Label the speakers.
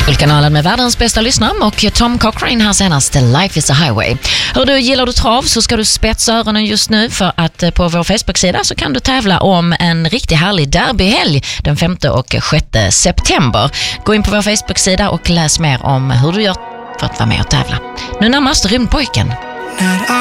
Speaker 1: Kanalen med världens bästa lyssnare och Tom Cochrane här senast, Life is a Highway. Hör du, gillar du trav så ska du spetsa öronen just nu, för att på vår Facebook-sida så kan du tävla om en riktigt härlig derbyhelg den 5 och 6 september. Gå in på vår Facebook-sida och läs mer om hur du gör för att vara med och tävla. Nu närmast Rymdpojken.